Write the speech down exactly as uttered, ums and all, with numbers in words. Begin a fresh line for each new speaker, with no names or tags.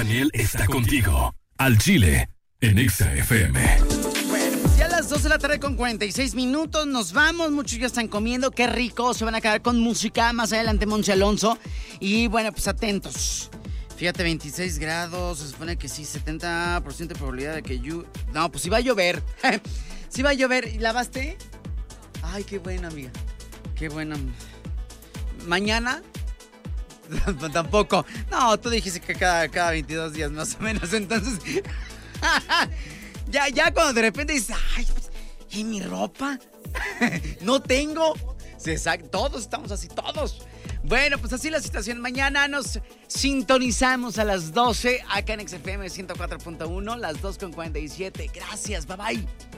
Daniel está contigo. Al Chile, en Exa F M.
Bueno, pues ya a las dos de la tarde con cuarenta y seis minutos nos vamos. Muchos ya están comiendo, qué rico. Se van a quedar con música. Más adelante Monse Alonso. Y bueno, pues atentos. Fíjate, veintiséis grados. Se supone que sí, setenta por ciento de probabilidad de que yo... No, pues sí va a llover. Sí va a llover. ¿Y lavaste? Ay, qué buena, amiga. Qué buena. Mañana... Tampoco. No, tú dijiste que cada, cada veintidós días más o menos. Entonces, ya, ya cuando de repente dices, ay, pues, ¿y mi ropa? No tengo. Se saca, todos estamos así, todos. Bueno, pues así la situación. Mañana nos sintonizamos a las doce acá en X F M ciento cuatro punto uno, las dos con cuarenta y siete. Gracias, bye bye.